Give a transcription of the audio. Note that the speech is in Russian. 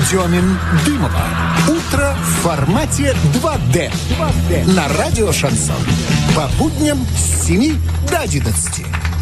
Демин-Дымова. Утро в формате 2D. На радио «Шансон». По будням с 7 до 11.